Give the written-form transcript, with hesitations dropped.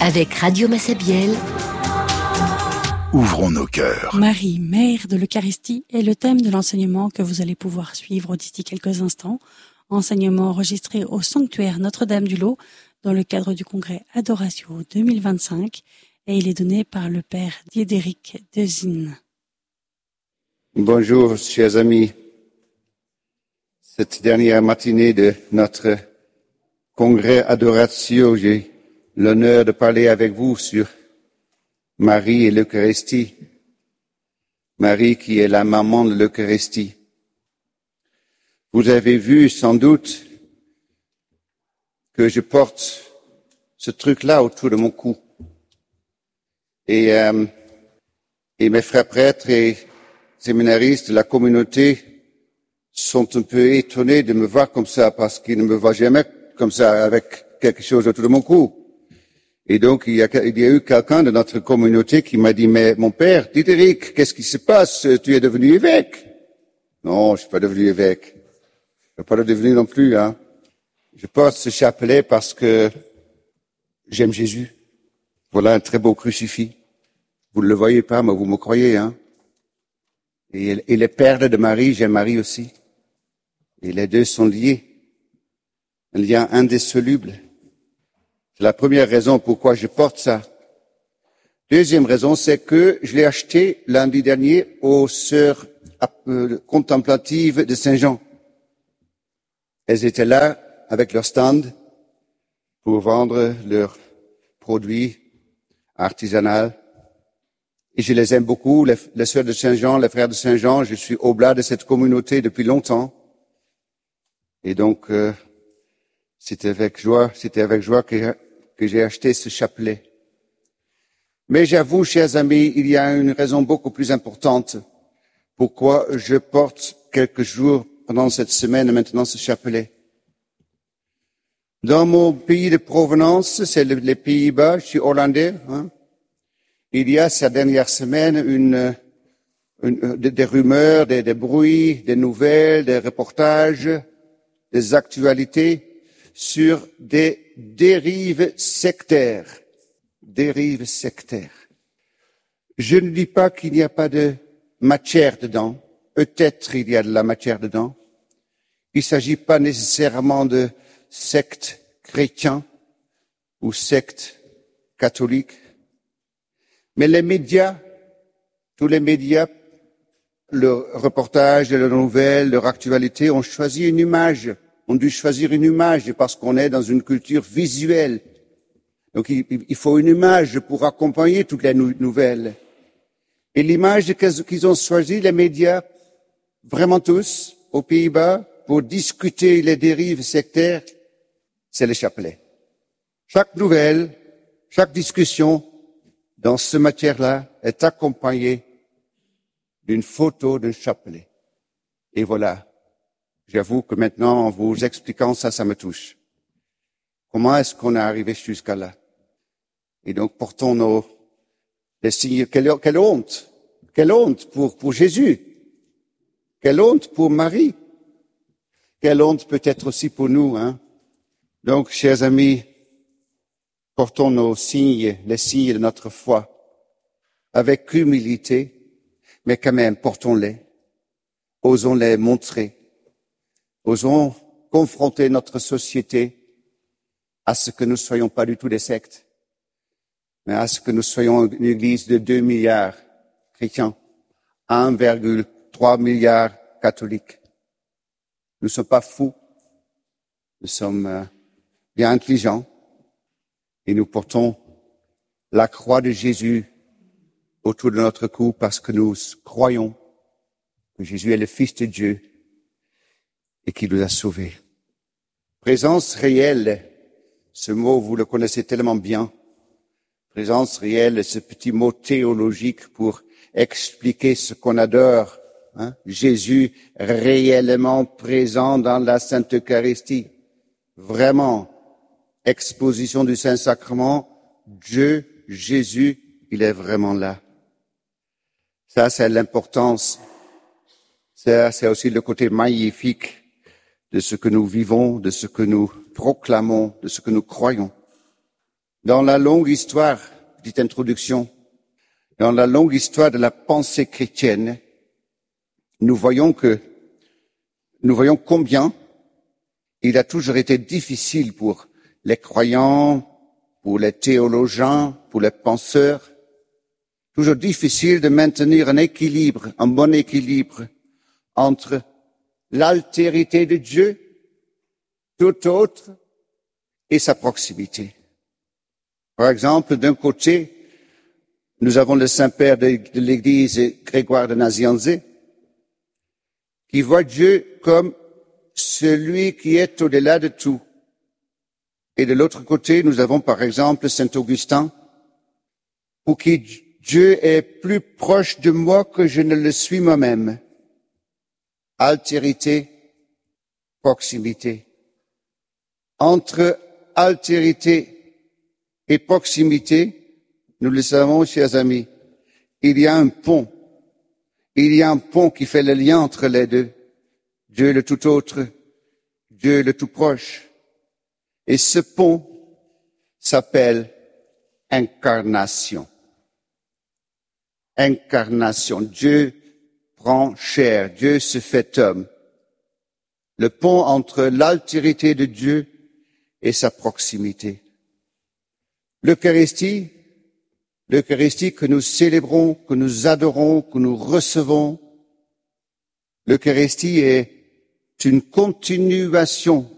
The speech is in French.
Avec Radio Massabielle, ouvrons nos cœurs. Marie, mère de l'Eucharistie, est le thème de l'enseignement que vous allez pouvoir suivre d'ici quelques instants. Enseignement enregistré au sanctuaire Notre-Dame-du-Lot dans le cadre du congrès Adoratio 2025 et il est donné par le père Diederik Dezin. Bonjour, chers amis. Cette dernière matinée de notre congrès Adoratio, j'ai l'honneur de parler avec vous sur Marie et l'Eucharistie. Marie qui est la maman de l'Eucharistie. Vous avez vu sans doute que je porte ce truc-là autour de mon cou. Et mes frères prêtres et séminaristes de la communauté sont un peu étonnés de me voir comme ça parce qu'ils ne me voient jamais comme ça avec quelque chose autour de mon cou. Et donc, il y a eu quelqu'un de notre communauté qui m'a dit, mais mon père, Diederik, qu'est-ce qui se passe? Tu es devenu évêque? Non, je suis pas devenu évêque. Je ne suis pas devenu non plus, hein. Je porte ce chapelet parce que j'aime Jésus. Voilà un très beau crucifix. Vous ne le voyez pas, mais vous me croyez, hein. Et les perles de Marie, j'aime Marie aussi. Et les deux sont liés. Un lien indissoluble. C'est la première raison pourquoi je porte ça. Deuxième raison, c'est que je l'ai acheté lundi dernier aux sœurs contemplatives de Saint-Jean. Elles étaient là avec leur stand pour vendre leurs produits artisanaux. Et je les aime beaucoup, les sœurs de Saint-Jean, les frères de Saint-Jean. Je suis oblat de cette communauté depuis longtemps. Et donc, c'était avec joie que j'ai acheté ce chapelet. Mais j'avoue, chers amis, il y a une raison beaucoup plus importante pourquoi je porte quelques jours pendant cette semaine maintenant ce chapelet. Dans mon pays de provenance, c'est les Pays-Bas, je suis hollandais, hein. Il y a ces dernières semaines des rumeurs, des bruits, des nouvelles, des reportages, des actualités sur des dérives sectaires. Dérives sectaires. Je ne dis pas qu'il n'y a pas de matière dedans. Peut-être il y a de la matière dedans. Il ne s'agit pas nécessairement de sectes chrétiens ou sectes catholiques. Mais les médias, tous les médias, leurs reportages, leurs nouvelles, leur actualité ont choisi une image. On dû choisir une image parce qu'on est dans une culture visuelle. Donc il faut une image pour accompagner toutes les nouvelles. Et l'image qu'ils ont choisie, les médias, vraiment tous, aux Pays-Bas, pour discuter les dérives sectaires, c'est le chapelet. Chaque nouvelle, chaque discussion dans ce matière-là est accompagnée d'une photo d'un chapelet. Et voilà. J'avoue que maintenant, en vous expliquant ça, ça me touche. Comment est-ce qu'on est arrivé jusqu'à là? Et donc, portons les signes. Quelle honte! Quelle honte pour Jésus! Quelle honte pour Marie! Quelle honte peut-être aussi pour nous, hein? Donc, chers amis, portons nos signes, les signes de notre foi, avec humilité, mais quand même, portons-les. Osons les montrer. Osons confronter notre société à ce que nous ne soyons pas du tout des sectes, mais à ce que nous soyons une église de 2 milliards chrétiens, 1,3 milliard catholiques. Nous ne sommes pas fous, nous sommes bien intelligents et nous portons la croix de Jésus autour de notre cou parce que nous croyons que Jésus est le Fils de Dieu et qu'il nous a sauvés. Présence réelle, ce mot, vous le connaissez tellement bien. Présence réelle, ce petit mot théologique pour expliquer ce qu'on adore, hein? Jésus réellement présent dans la Sainte Eucharistie. Vraiment, exposition du Saint-Sacrement, Dieu, Jésus, il est vraiment là. Ça, c'est l'importance. Ça, c'est aussi le côté magnifique de ce que nous vivons, de ce que nous proclamons, de ce que nous croyons. Dans la longue histoire, petite introduction, dans la longue histoire de la pensée chrétienne, nous voyons combien il a toujours été difficile pour les croyants, pour les théologiens, pour les penseurs, toujours difficile de maintenir un équilibre, un bon équilibre entre l'altérité de Dieu, tout autre, et sa proximité. Par exemple, d'un côté, nous avons le Saint-Père de l'Église, Grégoire de Nazianze, qui voit Dieu comme celui qui est au-delà de tout. Et de l'autre côté, nous avons par exemple Saint Augustin, pour qui Dieu est plus proche de moi que je ne le suis moi-même. Altérité, proximité. Entre altérité et proximité, nous le savons, chers amis, il y a un pont. Il y a un pont qui fait le lien entre les deux. Dieu le tout autre, Dieu le tout proche. Et ce pont s'appelle incarnation. Incarnation. Dieu prend chair, Dieu se fait homme. Le pont entre l'altérité de Dieu et sa proximité. L'Eucharistie que nous célébrons, que nous adorons, que nous recevons, l'Eucharistie est une continuation